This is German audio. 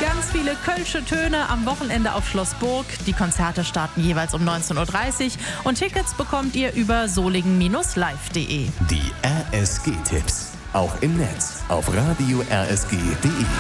Ganz viele kölsche Töne am Wochenende auf Schloss Burg. Die Konzerte starten jeweils um 19.30 Uhr und Tickets bekommt ihr über solingen-live.de. Die RSG-Tipps. Auch im Netz auf radio-rsg.de.